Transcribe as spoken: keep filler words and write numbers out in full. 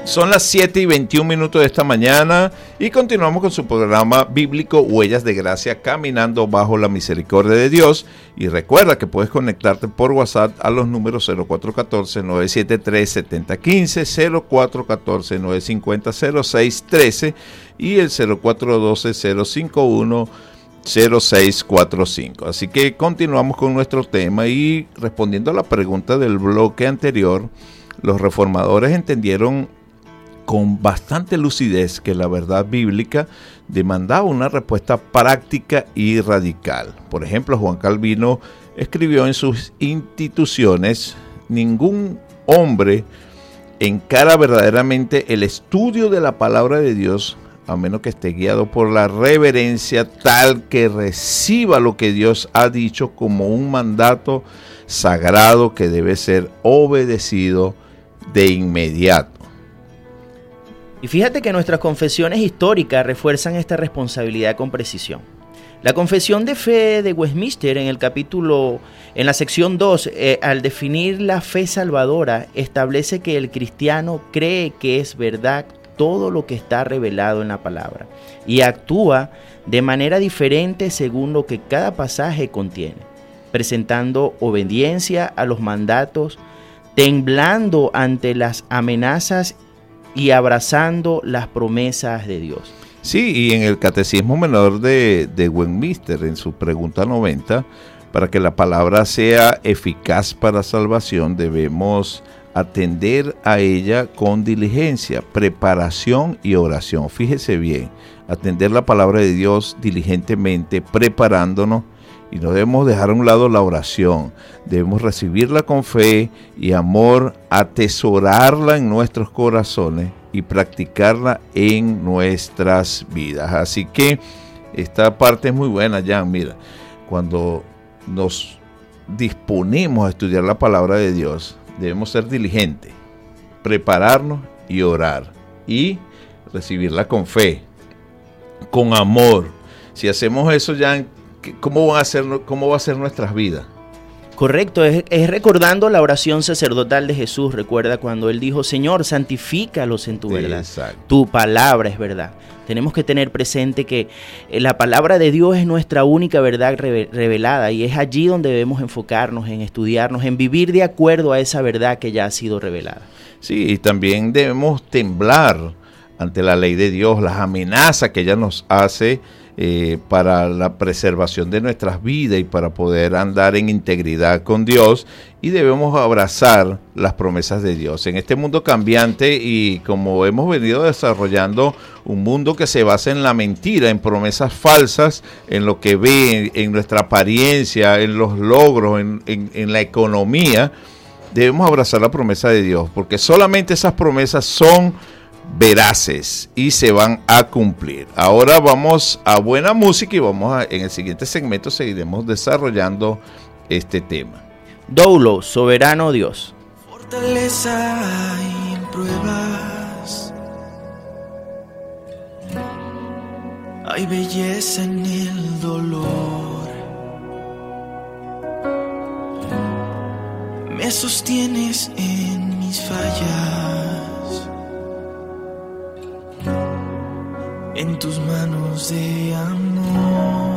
Son las siete y veintiún minutos de esta mañana y continuamos con su programa bíblico Huellas de Gracia, caminando bajo la misericordia de Dios. Y recuerda que puedes conectarte por WhatsApp a los números cero cuatro uno cuatro, nueve siete tres, siete cero uno cinco, cero cuatro uno cuatro, nueve cinco cero, cero seis uno tres y el cero cuatro uno dos, cero cinco uno, cero seis cuatro cinco. Así que continuamos con nuestro tema y respondiendo a la pregunta del bloque anterior, los reformadores entendieron con bastante lucidez que la verdad bíblica demandaba una respuesta práctica y radical. Por ejemplo, Juan Calvino escribió en sus Instituciones: ningún hombre encara verdaderamente el estudio de la palabra de Dios a menos que esté guiado por la reverencia tal que reciba lo que Dios ha dicho como un mandato sagrado que debe ser obedecido de inmediato. Y fíjate que nuestras confesiones históricas refuerzan esta responsabilidad con precisión. La Confesión de Fe de Westminster en el capítulo, en la sección dos, eh, al definir la fe salvadora, establece que el cristiano cree que es verdad todo lo que está revelado en la palabra y actúa de manera diferente según lo que cada pasaje contiene, presentando obediencia a los mandatos, temblando ante las amenazas y abrazando las promesas de Dios. Sí, y en el Catecismo Menor de, de Westminster, en su pregunta noventa, para que la palabra sea eficaz para salvación, debemos atender a ella con diligencia, preparación y oración. Fíjese bien, atender la palabra de Dios diligentemente, preparándonos, y no debemos dejar a un lado la oración. Debemos recibirla con fe y amor, atesorarla en nuestros corazones y practicarla en nuestras vidas. Así que esta parte es muy buena, Jan. Mira, cuando nos disponemos a estudiar la palabra de Dios, debemos ser diligentes, prepararnos y orar y recibirla con fe, con amor. Si hacemos eso, Jan, ¿Cómo va a ser, cómo va a ser nuestras vidas? Correcto, es, es recordando la oración sacerdotal de Jesús. Recuerda cuando Él dijo: Señor, santifícalos en tu verdad. Exacto. Tu palabra es verdad. Tenemos que tener presente que la palabra de Dios es nuestra única verdad revelada y es allí donde debemos enfocarnos, en estudiarnos, en vivir de acuerdo a esa verdad que ya ha sido revelada. Sí, y también debemos temblar ante la ley de Dios, las amenazas que ella nos hace Eh, para la preservación de nuestras vidas y para poder andar en integridad con Dios, y debemos abrazar las promesas de Dios. En este mundo cambiante y como hemos venido desarrollando un mundo que se basa en la mentira, en promesas falsas, en lo que ve, en, en nuestra apariencia, en los logros, en, en, en la economía, debemos abrazar la promesa de Dios, porque solamente esas promesas son veraces y se van a cumplir. Ahora vamos a buena música y vamos a, en el siguiente segmento seguiremos desarrollando este tema. Doulo, soberano Dios. Fortaleza en pruebas, hay belleza en el dolor, me sostienes en mis fallas, en tus manos de amor.